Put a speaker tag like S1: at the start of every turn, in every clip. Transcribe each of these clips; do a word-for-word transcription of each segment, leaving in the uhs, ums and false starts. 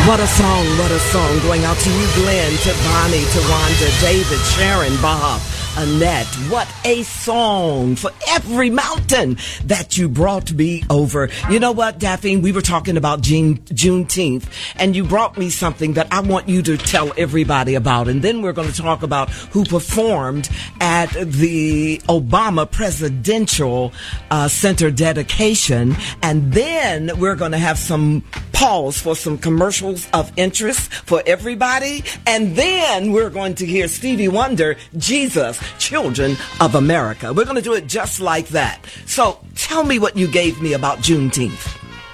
S1: What a song, what a song. Going out to you, Glenn, to Bonnie, to Wanda, David, Sharon, Bob, Annette. What a song for every mountain that you brought me over. You know what, Daphne? We were talking about June, Juneteenth, and you brought me something that I want you to tell everybody about. And then we're going to talk about who performed at the Obama Presidential uh, Center dedication. And then we're going to have some pause for some commercials of interest for everybody. And then we're going to hear Stevie Wonder, Jesus, Children of America. We're going to do it just like that. So tell me what you gave me about Juneteenth.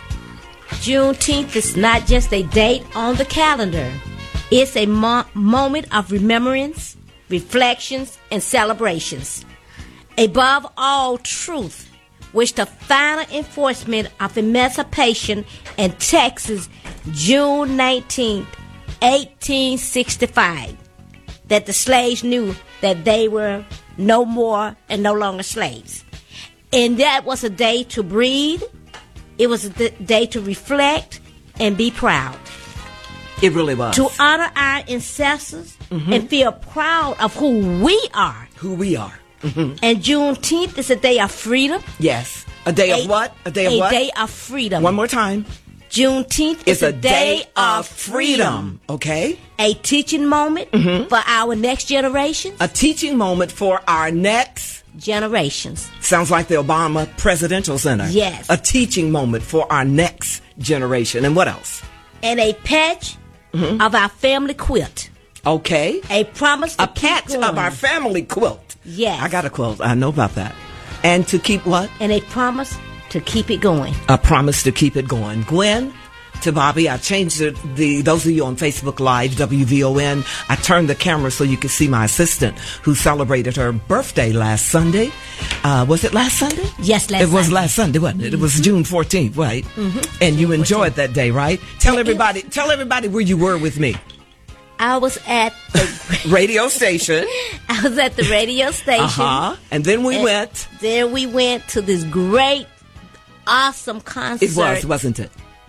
S2: Juneteenth is not just a date on the calendar. It's a mo- moment of remembrance, reflections, and celebrations. Above all, truth, which the final enforcement of emancipation in Texas, June nineteenth, eighteen sixty-five, that the slaves knew that they were no more and no longer slaves. And that was a day to breathe. It was a th- day to reflect and be proud.
S1: It really was.
S2: To honor our ancestors mm-hmm. and feel proud of who we are.
S1: Who we are. Mm-hmm.
S2: And Juneteenth is a day of freedom.
S1: Yes. A day
S2: a,
S1: of what? A day of
S2: a
S1: what?
S2: A day of freedom.
S1: One more time.
S2: Juneteenth is
S1: a,
S2: a day, day of freedom.
S1: freedom. Okay.
S2: A teaching moment
S1: mm-hmm.
S2: for our next generations.
S1: A teaching moment for our next
S2: generations.
S1: Sounds like the Obama Presidential Center.
S2: Yes.
S1: A teaching moment for our next generation. And what else?
S2: And a patch mm-hmm. of our family quilt.
S1: Okay.
S2: A promise to
S1: a
S2: keep
S1: patch
S2: going.
S1: of our family quilt.
S2: Yes.
S1: I got a quilt. I know about that. And to keep what?
S2: And a promise to keep it going.
S1: A promise to keep it going. Gwen, to Bobby, I changed the, the those of you on Facebook Live, W V O N, I turned the camera so you could see my assistant who celebrated her birthday last Sunday. Uh, was it last Sunday?
S2: Yes, last
S1: It was
S2: Sunday.
S1: last Sunday, wasn't it? Mm-hmm. It was June fourteenth, right?
S2: Mm-hmm.
S1: And you enjoyed that day, right? Tell everybody, tell everybody where you were with me.
S2: I was at the
S1: radio station.
S2: I was at the radio station.
S1: Uh-huh. And then we
S2: and
S1: went.
S2: Then we went to this great, awesome concert.
S1: It was, wasn't it?